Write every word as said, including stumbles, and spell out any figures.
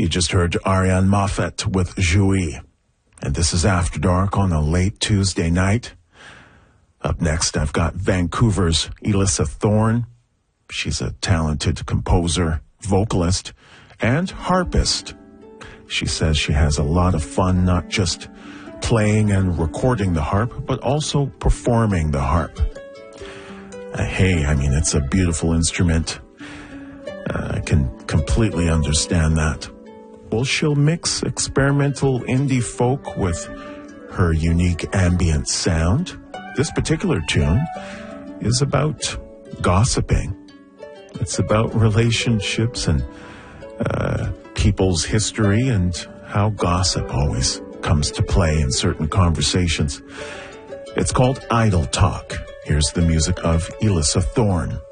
just heard Ariane Moffat with Jouy. And this is After Dark on a late Tuesday night. Up next, I've got Vancouver's Elissa Thorne. She's a talented composer, vocalist, and harpist. She says she has a lot of fun not just playing and recording the harp, but also performing the harp. Uh, hey, I mean, it's a beautiful instrument. Uh, I can completely understand that. Well, she'll mix experimental indie folk with her unique ambient sound. This particular tune is about gossiping. It's about relationships and uh, people's history and how gossip always comes to play in certain conversations. It's called Idle Talk. Here's the music of Elissa Thorne.